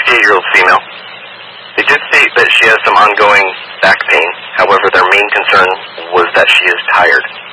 68-year-old female. They did state that she has some ongoing back pain. However, their main concern was that she is tired.